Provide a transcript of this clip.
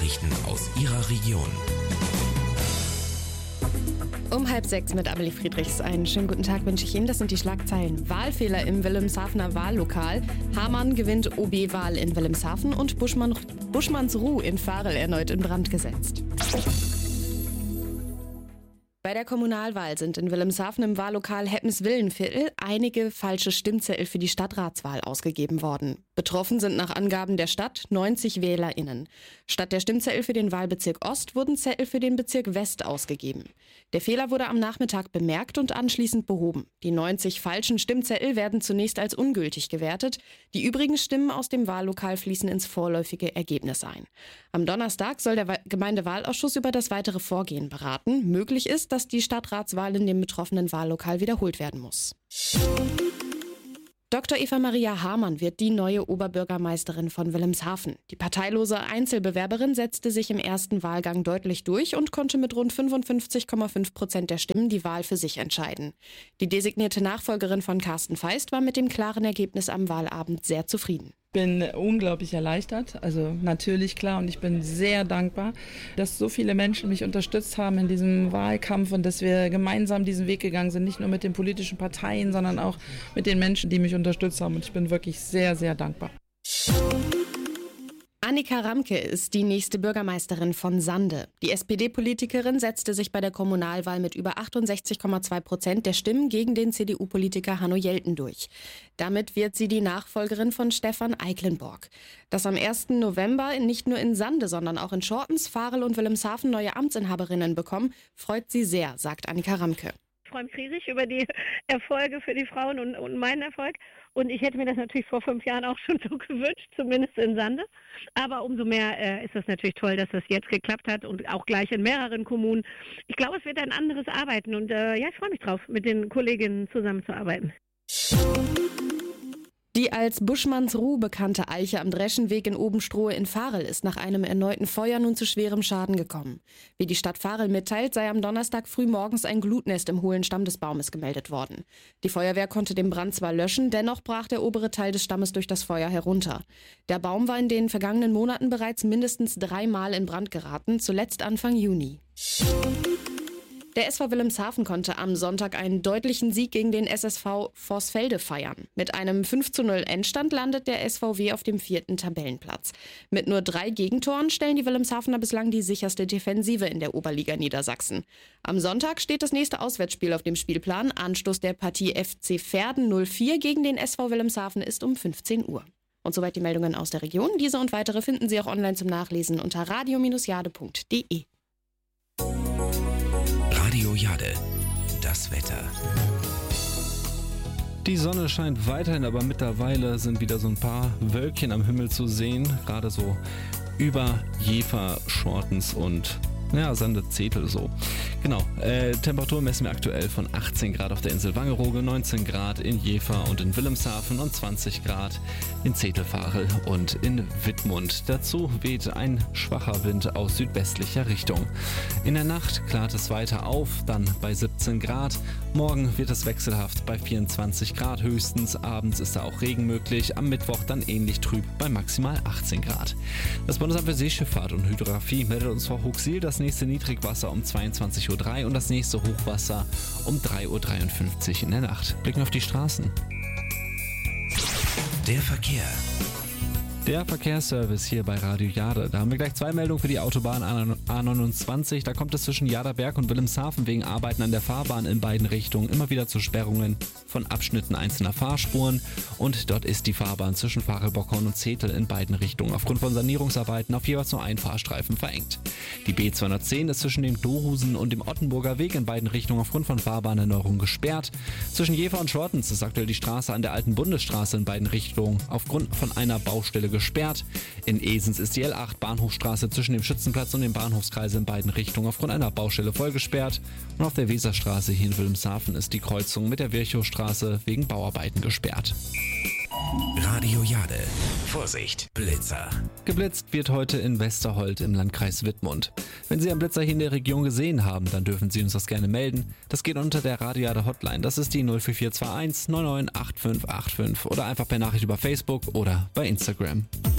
Nachrichten aus Ihrer Region. Um 5:30 mit Amelie Friedrichs. Einen schönen guten Tag wünsche ich Ihnen. Das sind die Schlagzeilen. Wahlfehler im Wilhelmshavener Wahllokal. Hamann gewinnt OB-Wahl in Wilhelmshaven und Buschmannsruh in Varel erneut in Brand gesetzt. Bei der Kommunalwahl sind in Wilhelmshaven im Wahllokal Heppens-Villenviertel einige falsche Stimmzettel für die Stadtratswahl ausgegeben worden. Betroffen sind nach Angaben der Stadt 90 WählerInnen. Statt der Stimmzettel für den Wahlbezirk Ost wurden Zettel für den Bezirk West ausgegeben. Der Fehler wurde am Nachmittag bemerkt und anschließend behoben. Die 90 falschen Stimmzettel werden zunächst als ungültig gewertet. Die übrigen Stimmen aus dem Wahllokal fließen ins vorläufige Ergebnis ein. Am Donnerstag soll der Gemeindewahlausschuss über das weitere Vorgehen beraten. Möglich ist, dass die Stadtratswahl in dem betroffenen Wahllokal wiederholt werden muss. Dr. Eva Maria Hamann wird die neue Oberbürgermeisterin von Wilhelmshaven. Die parteilose Einzelbewerberin setzte sich im ersten Wahlgang deutlich durch und konnte mit rund 55,5% der Stimmen die Wahl für sich entscheiden. Die designierte Nachfolgerin von Carsten Feist war mit dem klaren Ergebnis am Wahlabend sehr zufrieden. Ich bin unglaublich erleichtert, also natürlich klar, und ich bin sehr dankbar, dass so viele Menschen mich unterstützt haben in diesem Wahlkampf und dass wir gemeinsam diesen Weg gegangen sind, nicht nur mit den politischen Parteien, sondern auch mit den Menschen, die mich unterstützt haben, und ich bin wirklich sehr, sehr dankbar. Annika Ramke ist die nächste Bürgermeisterin von Sande. Die SPD-Politikerin setzte sich bei der Kommunalwahl mit über 68,2% der Stimmen gegen den CDU-Politiker Hanno Jelten durch. Damit wird sie die Nachfolgerin von Stefan Eiklenborg. Dass am 1. November nicht nur in Sande, sondern auch in Schortens, Varel und Wilhelmshaven neue Amtsinhaberinnen bekommen, freut sie sehr, sagt Annika Ramke. Ich freue mich riesig über die Erfolge für die Frauen und meinen Erfolg. Und ich hätte mir das natürlich vor 5 Jahren auch schon so gewünscht, zumindest in Sande. Aber umso mehr ist es natürlich toll, dass das jetzt geklappt hat und auch gleich in mehreren Kommunen. Ich glaube, es wird ein anderes Arbeiten und ich freue mich drauf, mit den Kolleginnen zusammenzuarbeiten. Die als Buschmannsruh bekannte Eiche am Dreschenweg in Obenstrohe in Varel ist nach einem erneuten Feuer nun zu schwerem Schaden gekommen. Wie die Stadt Varel mitteilt, sei am Donnerstag früh morgens ein Glutnest im hohlen Stamm des Baumes gemeldet worden. Die Feuerwehr konnte den Brand zwar löschen, dennoch brach der obere Teil des Stammes durch das Feuer herunter. Der Baum war in den vergangenen Monaten bereits mindestens 3 Mal in Brand geraten, zuletzt Anfang Juni. Der SV Wilhelmshaven konnte am Sonntag einen deutlichen Sieg gegen den SSV Vorsfelde feiern. Mit einem 5:0 Endstand landet der SVW auf dem 4. Tabellenplatz. Mit nur 3 Gegentoren stellen die Wilhelmshavener bislang die sicherste Defensive in der Oberliga Niedersachsen. Am Sonntag steht das nächste Auswärtsspiel auf dem Spielplan. Anstoß der Partie FC Verden 04 gegen den SV Wilhelmshaven ist um 15 Uhr. Und soweit die Meldungen aus der Region. Diese und weitere finden Sie auch online zum Nachlesen unter radio-jade.de. Radio Jade, das Wetter. Die Sonne scheint weiterhin, aber mittlerweile sind wieder so ein paar Wölkchen am Himmel zu sehen. Gerade so über Jever, Schortens und Sande-Zetel so. Genau, Temperatur messen wir aktuell von 18 Grad auf der Insel Wangerooge, 19 Grad in Jever und in Wilhelmshaven und 20 Grad in Zetel-Varel und in Wittmund. Dazu weht ein schwacher Wind aus südwestlicher Richtung. In der Nacht klart es weiter auf, dann bei 17 Grad. Morgen wird es wechselhaft bei 24 Grad höchstens. Abends ist da auch Regen möglich. Am Mittwoch dann ähnlich trüb bei maximal 18 Grad. Das Bundesamt für Seeschifffahrt und Hydrographie meldet uns vor Huxil das nächste Niedrigwasser um 22:03 Uhr und das nächste Hochwasser um 3:53 Uhr in der Nacht. Blicken auf die Straßen. Der Verkehr. Der Verkehrsservice hier bei Radio Jade. Da haben wir gleich 2 Meldungen für die Autobahn A29. Da kommt es zwischen Jaderberg und Wilhelmshaven wegen Arbeiten an der Fahrbahn in beiden Richtungen immer wieder zu Sperrungen von Abschnitten einzelner Fahrspuren. Und dort ist die Fahrbahn zwischen Varel-Bockhorn und Zetel in beiden Richtungen aufgrund von Sanierungsarbeiten auf jeweils nur einen Fahrstreifen verengt. Die B210 ist zwischen dem Dohusen und dem Ottenburger Weg in beiden Richtungen aufgrund von Fahrbahnerneuerung gesperrt. Zwischen Jever und Schortens ist aktuell die Straße an der alten Bundesstraße in beiden Richtungen aufgrund von einer Baustelle gesperrt. In Esens ist die L8 Bahnhofstraße zwischen dem Schützenplatz und dem Bahnhofskreis in beiden Richtungen aufgrund einer Baustelle voll gesperrt. Und auf der Weserstraße hier in Wilhelmshaven ist die Kreuzung mit der Virchowstraße wegen Bauarbeiten gesperrt. Radio Jade. Vorsicht, Blitzer. Geblitzt wird heute in Westerhold im Landkreis Wittmund. Wenn Sie einen Blitzer hier in der Region gesehen haben, dann dürfen Sie uns das gerne melden. Das geht unter der Radio Jade Hotline. Das ist die 04421 998585 oder einfach per Nachricht über Facebook oder bei Instagram.